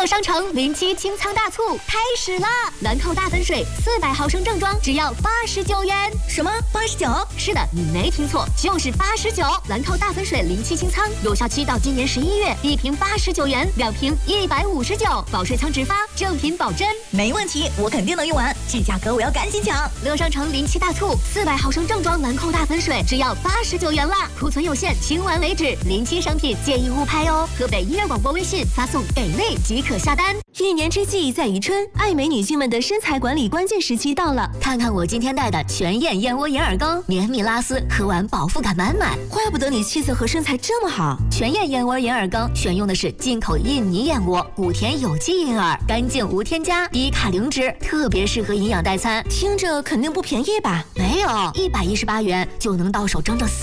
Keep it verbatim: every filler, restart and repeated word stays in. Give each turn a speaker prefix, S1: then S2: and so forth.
S1: 乐商城零七清仓大促开始啦！兰蔻大粉水四百毫升正装只要八十九元。
S2: 什么？八十九？
S1: 是的，你没听错，就是八十九。兰蔻大粉水零七清仓有效期到今年十一月，一瓶八十九元，两瓶一百五十九，保税仓直发，正品保真。
S2: 没问题，我肯定能用完。这价格我要赶紧抢！
S1: 乐商城零七大促，四百毫升正装兰蔻大粉水只要八十九元啦！库存有限，清完为止。零七商品建议勿拍哦。河北音乐广播微信发送“给力”即可下单。
S3: 一年之计在于春，爱美女性们的身材管理关键时期到了。
S1: 看看我今天带的全燕燕窝银耳羹，绵密拉丝，喝完饱腹感满满。
S3: 怪不得你气色和身材这么好。
S1: 全燕燕窝银耳羹选用的是进口印尼燕窝，谷田有机银耳，干净无添加，低卡零脂，特别适合营养代餐。
S3: 听着肯定不便宜吧？
S1: 没有，一百一十八元就能到手整整